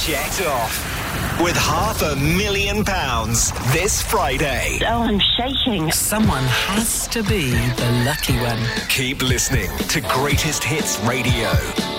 Jet off with £500,000 this Friday. Oh, I'm shaking. Someone has to be the lucky one. Keep listening to Greatest Hits Radio.